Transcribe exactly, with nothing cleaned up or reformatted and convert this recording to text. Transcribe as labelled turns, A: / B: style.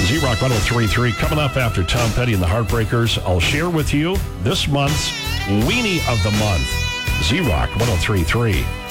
A: Z-Rock one oh three point three. Coming up after Tom Petty and the Heartbreakers, I'll share with you this month's Weenie of the Month. Z-Rock one oh three point three.